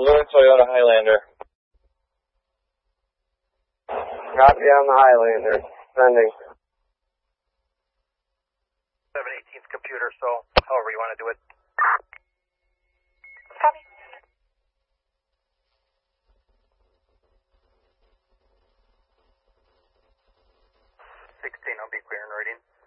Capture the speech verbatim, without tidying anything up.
Blue Toyota Highlander. Copy on the Highlander. Sending. seven eighteenth computer, so however you want to do it. Copy. sixteen, I'll be clear and reading.